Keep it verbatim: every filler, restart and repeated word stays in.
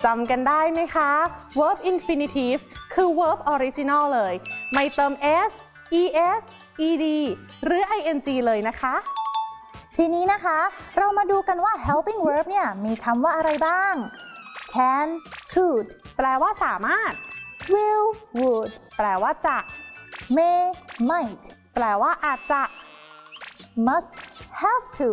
จำกันได้ไหมคะ verb infinitive คือ verb original เลยไม่เติม s es ed หรือ ing เลยนะคะทีนี้นะคะเรามาดูกันว่า helping verb เนี่ยมีคำว่าอะไรบ้าง can could แปลว่าสามารถ will would แปลว่าจะ may might แปลว่าอาจจะ must have to